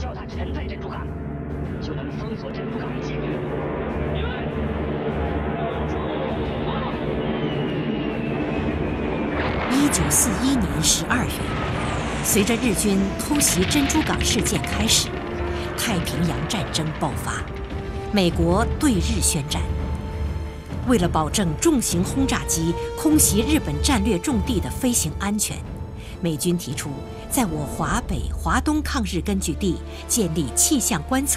要它沉在珍珠港，就能封锁珍珠港的境遇。 1941年12月，随着日军偷袭珍珠港事件开始，太平洋战争爆发，美国对日宣战。为了保证重型轰炸机空袭日本战略重地的飞行安全，美军提出在我华北、华东抗日根据地建立气象观测